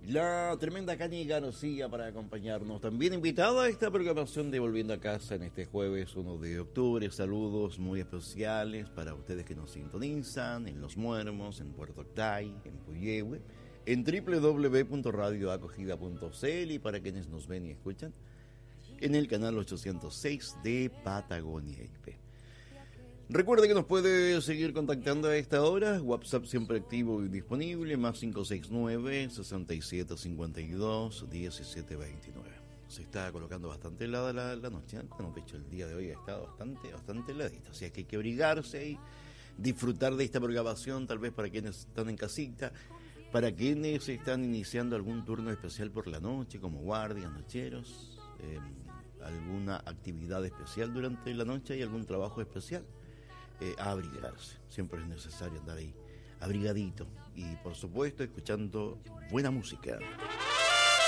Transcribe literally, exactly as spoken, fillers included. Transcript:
La tremenda Cani García para acompañarnos. También invitada a esta programación de Volviendo a Casa en este jueves uno de octubre. Saludos muy especiales para ustedes que nos sintonizan en Los Muermos, en Puerto Octay, en Puyehue, en doble u doble u doble u punto radio acogida punto c l y para quienes nos ven y escuchan en el canal ochocientos seis de Patagonia I P. Recuerda que nos puede seguir contactando a esta hora, WhatsApp siempre activo y disponible, más cinco seis nueve, seis siete cinco dos, uno siete dos nueve. Se está colocando bastante helada la, la noche, ¿eh? Bueno, de hecho el día de hoy ha estado bastante, bastante heladito, así que hay que abrigarse y disfrutar de esta programación, tal vez para quienes están en casita, para quienes están iniciando algún turno especial por la noche, como guardias, nocheros, eh, alguna actividad especial durante la noche y algún trabajo especial. Eh, a abrigarse, siempre es necesario andar ahí abrigadito y por supuesto escuchando buena música.